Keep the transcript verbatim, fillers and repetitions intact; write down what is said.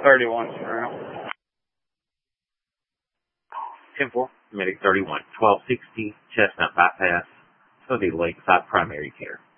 thirty-one, sir. ten four, Medic thirty-one, twelve sixty Chestnut Bypass for the Lakeside Primary Care.